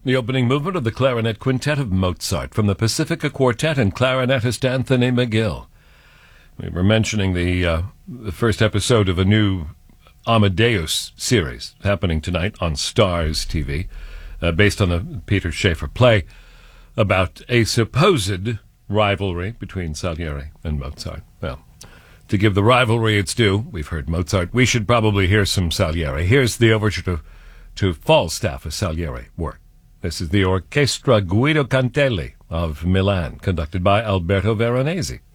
the opening movement of the Clarinet Quintet of Mozart from the Pacifica Quartet and clarinetist Anthony McGill. We were mentioning the first episode of a new Amadeus series happening tonight on Stars TV, based on the Peter Shaffer play about a supposed rivalry between Salieri and Mozart. Well, to give the rivalry its due, we've heard Mozart. We should probably hear some Salieri. Here's the overture to Falstaff, a Salieri work. This is the Orchestra Guido Cantelli of Milan, conducted by Alberto Veronese.